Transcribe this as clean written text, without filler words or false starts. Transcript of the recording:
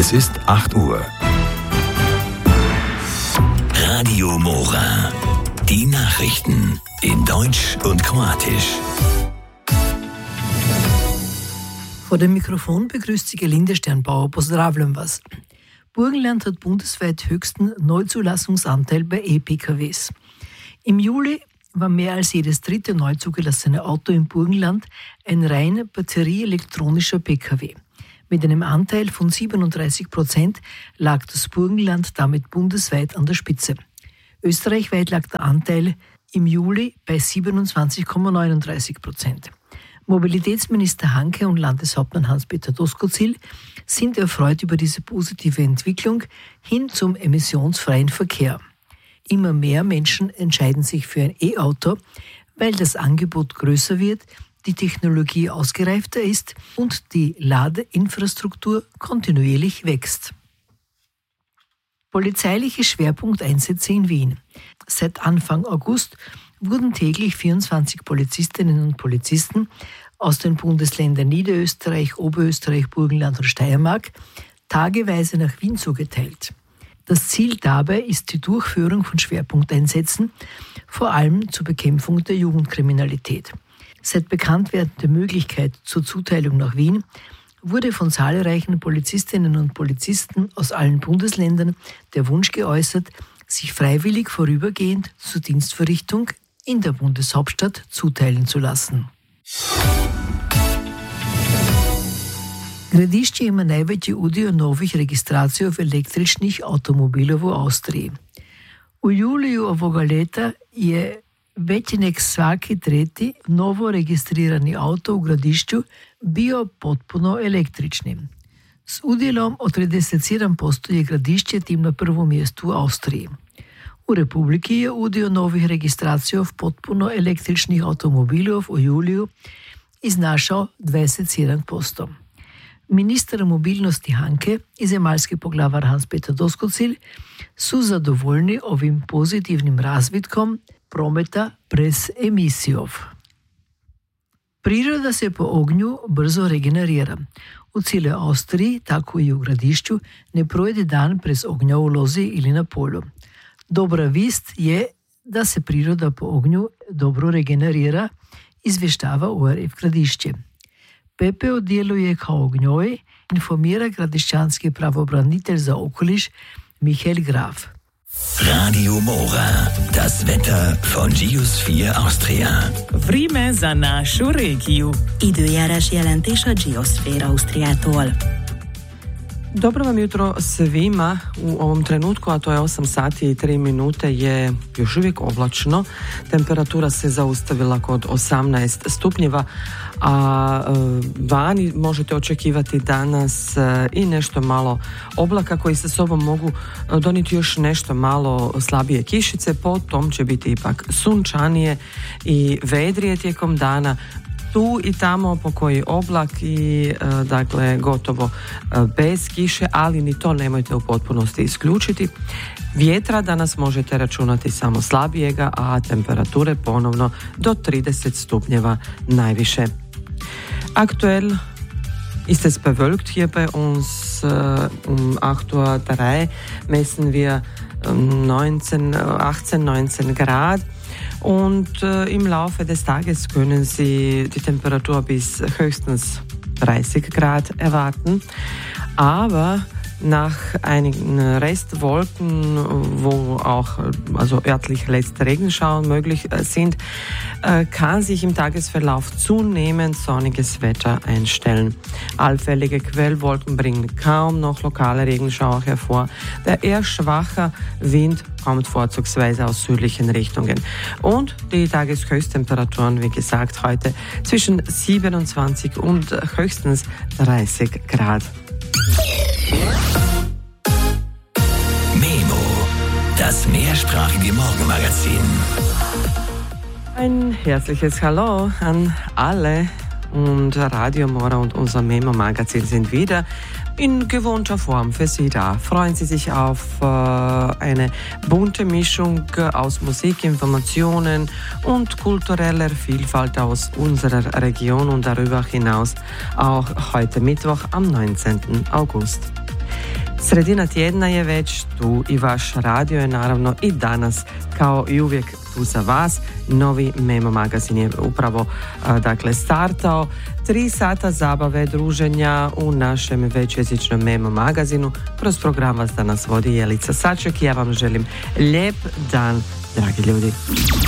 Es ist 8 Uhr. Radio Mora. Die Nachrichten in Deutsch und Kroatisch. Vor dem Mikrofon begrüßt Sie Gelinde Sternbauer. Pozdravljam vas. Burgenland hat bundesweit höchsten Neuzulassungsanteil bei E-PKWs. Im Juli war mehr als jedes dritte neu zugelassene Auto im Burgenland ein rein batterieelektronischer PKW. Mit einem Anteil von 37% lag das Burgenland damit bundesweit an der Spitze. Österreichweit lag der Anteil im Juli bei 27,39%. Mobilitätsminister Hanke und Landeshauptmann Hans-Peter Doskozil sind erfreut über diese positive Entwicklung hin zum emissionsfreien Verkehr. Immer mehr Menschen entscheiden sich für ein E-Auto, weil das Angebot größer wird, die Technologie ausgereifter ist und die Ladeinfrastruktur kontinuierlich wächst. Polizeiliche Schwerpunkteinsätze in Wien. Seit Anfang August wurden täglich 24 Polizistinnen und Polizisten aus den Bundesländern Niederösterreich, Oberösterreich, Burgenland und Steiermark tageweise nach Wien zugeteilt. Das Ziel dabei ist die Durchführung von Schwerpunkteinsätzen, vor allem zur Bekämpfung der Jugendkriminalität. Seit Bekanntwerden der Möglichkeit zur Zuteilung nach Wien wurde von zahlreichen Polizistinnen und Polizisten aus allen Bundesländern der Wunsch geäußert, sich freiwillig vorübergehend zur Dienstverrichtung in der Bundeshauptstadt zuteilen zu lassen. Gradišće ima najveći udio novih registracija v električnih automobila u Austriji. U juliju ovoga leta je veći nek svaki tretji novo registrirani auto u Gradišću bio potpuno električni. S udjelom od 37% je Gradišće tim na prvom mjestu u Austriji. U Republiki je udio novih registracija potpuno električnih automobilov u juliju iznašao 27%. Ministar mobilnosti Hanke i zemaljski poglavar Hans-Peter Doskozil su zadovoljni ovim pozitivnim razvitkom prometa brez emisijov. Priroda se po ognju brzo regenerira. U cijeloj Austriji, tako i u Gradišću, ne projde dan brez ognja u lozi ili na polju. Dobra vist je da se priroda po ognju dobro regenerira, izvještava ORF Gradišće. Pepeo djeluje kao ognjoj, informira gradišćanski pravobranitelj za okoliš Michael Graf. Radio Mora, das Wetter von Geosphere Austria. Vreme za našu regiju. Időjárás jelentés a Geosphere Austriától. Dobro vam jutro svima. U ovom trenutku, a to je 8 sati i 3 minute, je još uvijek oblačno. Temperatura se zaustavila kod 18 stupnjeva, a vani možete očekivati danas i nešto malo oblaka koji sa sobom mogu donijeti još nešto malo slabije kišice. Potom će biti ipak sunčanije i vedrije tijekom dana. Tu i tamo po koji oblak i dakle gotovo bez kiše, ali ni to nemojte u potpunosti isključiti. Vjetra danas možete računati samo slabijega, a temperature ponovno do 30 stupnjeva najviše. Aktuell ist es bewölkt hier bei uns. Um 8:03 messen wir 18-19 Grad. Und im Laufe des Tages können Sie die Temperatur bis höchstens 30 Grad erwarten. Aber nach einigen Restwolken, wo auch also örtlich letzte Regenschauer möglich sind, kann sich im Tagesverlauf zunehmend sonniges Wetter einstellen. Allfällige Quellwolken bringen kaum noch lokale Regenschauer hervor. Der eher schwache Wind kommt vorzugsweise aus südlichen Richtungen. Und die Tageshöchsttemperaturen, wie gesagt, heute zwischen 27 und höchstens 30 Grad. Memo, das mehrsprachige Morgenmagazin. Ein herzliches Hallo an alle, und Radio Mora und unser Memo-Magazin sind wieder in gewohnter Form für Sie da. Freuen Sie sich auf eine bunte Mischung aus Musik, Informationen und kultureller Vielfalt aus unserer Region und darüber hinaus auch heute Mittwoch am 19. August. Sredina tjedna je već tu i vaš radio je naravno i danas kao i uvijek tu za vas. Novi Memo magazin je upravo startao. 3 sata zabave, druženja u našem većjezičnom Memo magazinu. Kroz program vas danas vodi Jelica Saček i ja vam želim lijep dan, dragi ljudi.